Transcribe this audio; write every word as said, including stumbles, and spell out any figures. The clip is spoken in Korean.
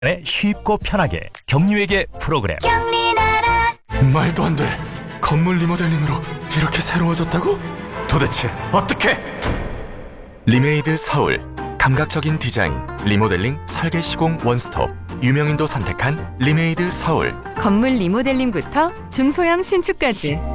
쉽고 편하게 격리회계 프로그램. 격리나라. 말도 안 돼. 건물 리모델링으로 이렇게 새로워졌다고? 도대체 어떻게? 리메이드 서울. 감각적인 디자인, 리모델링, 설계 시공 원스톱. 유명인도 선택한 리메이드 서울. 건물 리모델링부터 중소형 신축까지